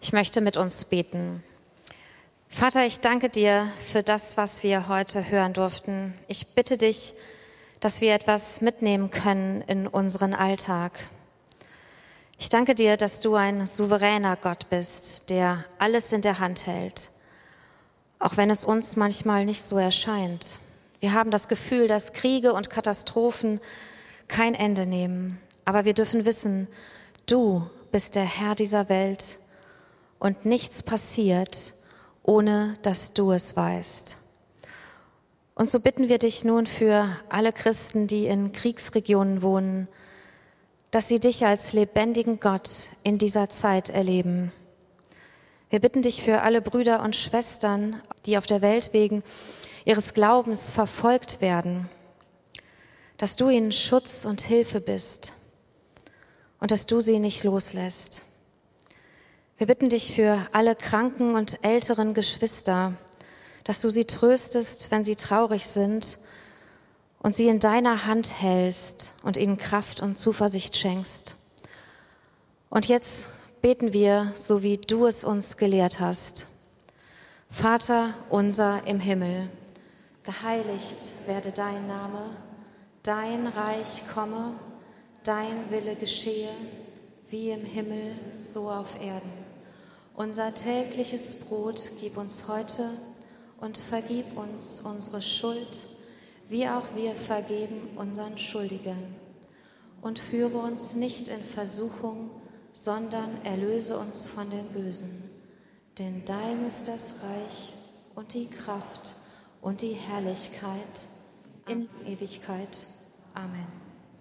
Ich möchte mit uns beten. Vater, ich danke dir für das, was wir heute hören durften. Ich bitte dich, dass wir etwas mitnehmen können in unseren Alltag. Ich danke dir, dass du ein souveräner Gott bist, der alles in der Hand hält, auch wenn es uns manchmal nicht so erscheint. Wir haben das Gefühl, dass Kriege und Katastrophen kein Ende nehmen. Aber wir dürfen wissen, du bist der Herr dieser Welt und nichts passiert, ohne dass du es weißt. Und so bitten wir dich nun für alle Christen, die in Kriegsregionen wohnen, dass sie dich als lebendigen Gott in dieser Zeit erleben. Wir bitten dich für alle Brüder und Schwestern, die auf der Welt wegen ihres Glaubens verfolgt werden, dass du ihnen Schutz und Hilfe bist und dass du sie nicht loslässt. Wir bitten dich für alle kranken und älteren Geschwister, dass du sie tröstest, wenn sie traurig sind und sie in deiner Hand hältst und ihnen Kraft und Zuversicht schenkst. Und jetzt beten wir, so wie du es uns gelehrt hast. Vater unser im Himmel, geheiligt werde dein Name, dein Reich komme, dein Wille geschehe, wie im Himmel, so auf Erden. Unser tägliches Brot gib uns heute und vergib uns unsere Schuld, wie auch wir vergeben unseren Schuldigern. Und führe uns nicht in Versuchung, sondern erlöse uns von dem Bösen. Denn dein ist das Reich und die Kraft und die Herrlichkeit in Ewigkeit. Amen.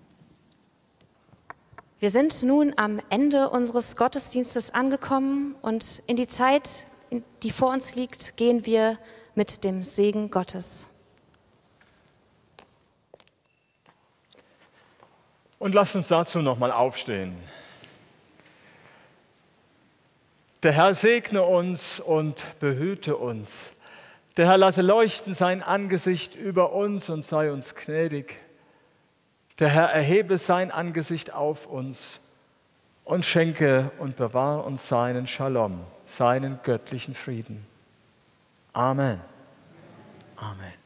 Wir sind nun am Ende unseres Gottesdienstes angekommen und in die Zeit, die vor uns liegt, gehen wir mit dem Segen Gottes. Und lasst uns dazu nochmal aufstehen. Der Herr segne uns und behüte uns. Der Herr lasse leuchten sein Angesicht über uns und sei uns gnädig. Der Herr erhebe sein Angesicht auf uns und schenke und bewahre uns seinen Shalom, seinen göttlichen Frieden. Amen. Amen.